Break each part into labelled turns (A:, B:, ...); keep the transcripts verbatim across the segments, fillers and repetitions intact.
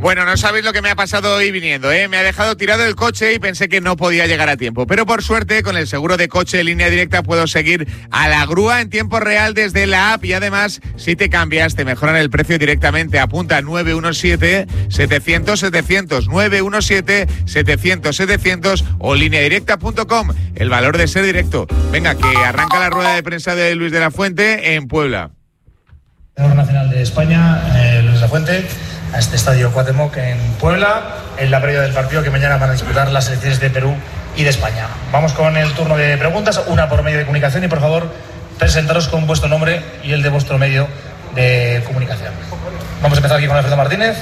A: Bueno, no sabéis lo que me ha pasado hoy viniendo, ¿eh? Me ha dejado tirado el coche y pensé que no podía llegar a tiempo. Pero por suerte, con el seguro de coche en Línea Directa puedo seguir a la grúa en tiempo real desde la app y además, si te cambias, te mejoran el precio directamente. Apunta nueve uno siete, setecientos, setecientos, nueve uno siete, setecientos, setecientos o línea directa punto com. El valor de ser directo. Venga, que arranca la rueda de prensa de Luis de la Fuente en Puebla.
B: Entrenador nacional de España, eh, Luis de la Fuente, a este estadio Cuauhtémoc en Puebla, en la previa del partido que mañana van a disputar las selecciones de Perú y de España. Vamos con el turno de preguntas, una por medio de comunicación y por favor presentaros con vuestro nombre y el de vuestro medio de comunicación. Vamos a empezar aquí con Alfredo Martínez.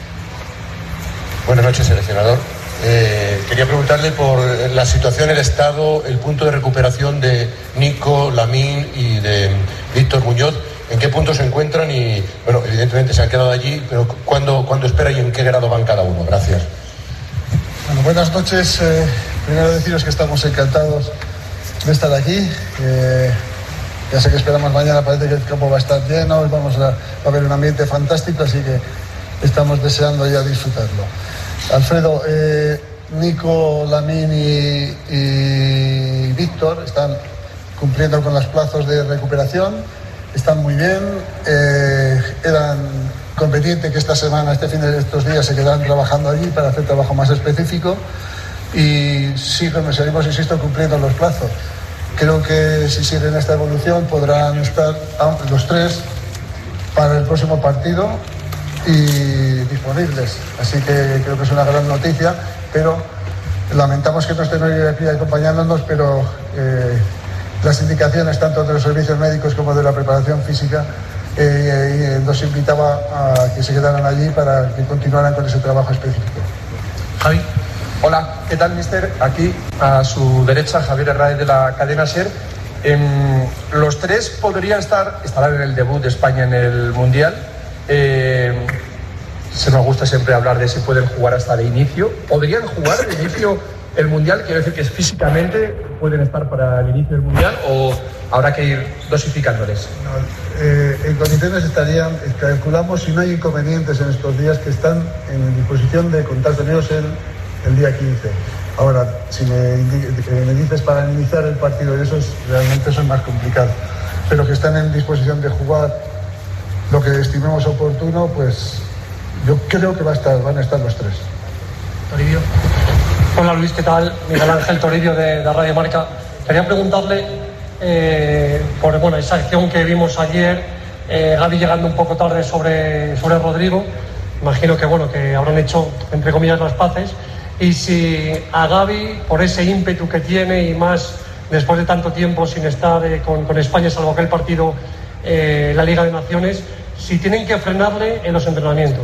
C: Buenas noches, seleccionador. Eh, quería preguntarle por la situación, el estado, el punto de recuperación de Nico, Lamine y de Víctor Muñoz. ¿En qué punto se encuentran? Y, bueno, evidentemente se han quedado allí, pero ¿cuándo, ¿cuándo espera y en qué grado van cada uno? Gracias.
D: Bueno, buenas noches. Eh, primero deciros que estamos encantados de estar aquí. Eh, ya sé que esperamos mañana, parece que el campo va a estar lleno, vamos a, va a haber un ambiente fantástico, así que estamos deseando ya disfrutarlo. Alfredo, eh, Nico, Lamine y, y Víctor están cumpliendo con los plazos de recuperación. Están muy bien, eh, eran conveniente que esta semana, este fin de estos días se quedaran trabajando allí para hacer trabajo más específico y siguen, seguimos, insisto, cumpliendo los plazos. Creo que si siguen esta evolución podrán estar los tres para el próximo partido y disponibles. Así que creo que es una gran noticia, pero lamentamos que no estén hoy aquí acompañándonos, pero... Eh, las indicaciones tanto de los servicios médicos como de la preparación física eh, eh, nos invitaba a que se quedaran allí para que continuaran con ese trabajo específico.
B: Javi.
E: Hola, ¿qué tal, mister? Aquí a su derecha, Javier Herráez de la cadena SER. Eh, los tres podrían estar, estarán en el debut de España en el Mundial. Eh, se nos gusta siempre hablar de si pueden jugar hasta de inicio. ¿Podrían jugar de inicio el Mundial? Quiero decir que físicamente pueden estar para el inicio del Mundial o habrá que ir dosificándoles.
D: No, eh, en condiciones estarían, calculamos, si no hay inconvenientes en estos días, que están en disposición de contar con ellos el, el día quince. Ahora, si me, me dices para iniciar el partido y eso es, realmente eso es más complicado, pero que están en disposición de jugar lo que estimemos oportuno, pues yo creo que va a estar, van a estar los tres.
B: Toribio.
F: Hola Luis, ¿qué tal? Miguel Ángel Toribio de, de Radio Marca. Quería preguntarle eh, por bueno, esa acción que vimos ayer, eh, Gavi llegando un poco tarde sobre, sobre Rodrigo. Imagino que bueno que habrán hecho, entre comillas, las paces. Y si a Gavi, por ese ímpetu que tiene y más después de tanto tiempo sin estar eh, con, con España, salvo aquel partido en eh, la Liga de Naciones, si tienen que frenarle en los entrenamientos.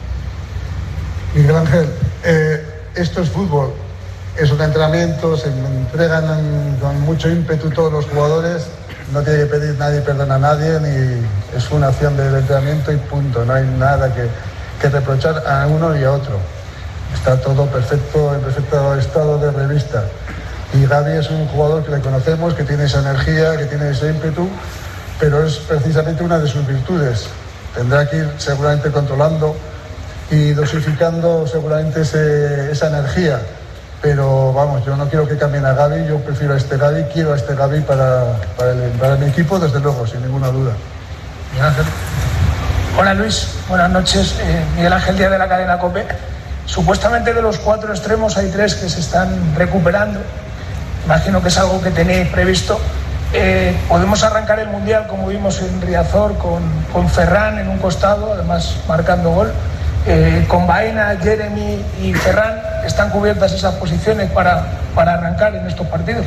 D: Miguel Ángel, eh... esto es fútbol, es un entrenamiento, se entregan en, con mucho ímpetu todos los jugadores, no tiene que pedir nadie perdón a nadie, ni es una acción del entrenamiento y punto, no hay nada que, que reprochar a uno y a otro. Está todo perfecto, en perfecto estado de revista. Y Gavi es un jugador que le conocemos, que tiene esa energía, que tiene ese ímpetu, pero es precisamente una de sus virtudes. Tendrá que ir seguramente controlando y dosificando seguramente ese, esa energía, pero vamos, yo no quiero que cambien a Gavi, yo prefiero a este Gavi, quiero a este Gavi para, para, el, para mi equipo, desde luego, sin ninguna duda.
B: Miguel Ángel.
G: Hola Luis, buenas noches. Eh, Miguel Ángel Díaz de la cadena COPE. Supuestamente de los cuatro extremos hay tres que se están recuperando. Imagino que es algo que tenéis previsto. Eh, podemos arrancar el Mundial como vimos en Riazor con, con Ferran en un costado, además marcando gol. Eh, con Baena, Jeremy y Ferran, ¿están cubiertas esas posiciones para, para arrancar en estos partidos?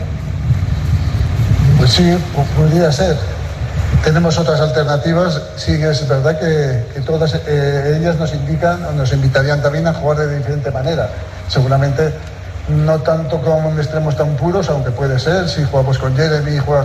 D: Pues sí, podría ser. Tenemos otras alternativas, sí que es verdad que, que todas eh, ellas nos indican o nos invitarían también a jugar de diferente manera. Seguramente no tanto como en extremos tan puros, aunque puede ser, si jugamos con Jeremy y juega